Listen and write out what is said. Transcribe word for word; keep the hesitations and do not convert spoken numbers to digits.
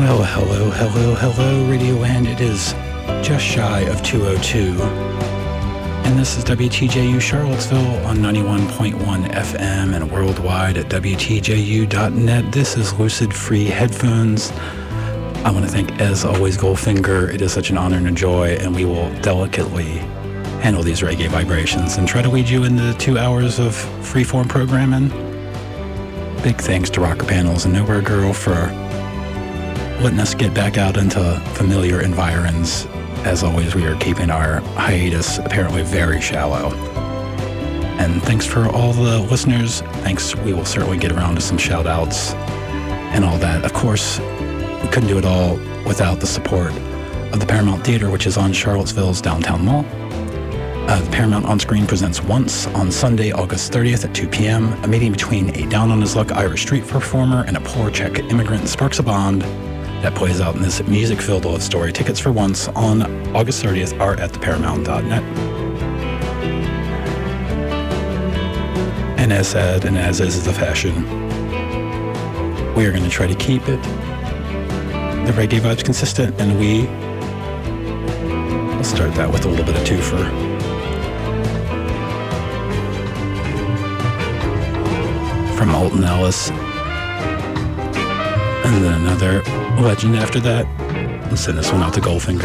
Well, hello, hello, hello, Radio Land. It is just shy of two oh two. And this is W T J U Charlottesville on ninety-one point one F M and worldwide at W T J U dot net. This is Lucid Free Headphones. I want to thank, as always, Goldfinger. It is such an honor and a joy, and we will delicately handle these reggae vibrations and try to lead you into two hours of freeform programming. Big thanks to Rocker Panels and Nowhere Girl for letting us get back out into familiar environs. As always, we are keeping our hiatus apparently very shallow. And thanks for all the listeners. Thanks. We will certainly get around to some shout outs and all that. Of course, we couldn't do it all without the support of the Paramount Theater, which is on Charlottesville's downtown mall. Uh, the Paramount On Screen presents Once on Sunday, August thirtieth at two p.m. A meeting between a down-on-his-luck Irish street performer and a poor Czech immigrant sparks a bond that plays out in this music-filled love story. Tickets for Once on August thirtieth are at the paramount dot net. And as said, and as is the fashion, we are going to try to keep it, the reggae vibes consistent, and we will start that with a little bit of twofer. From Alton Ellis, and then another legend after that. Let's send this one out to Goldfinger.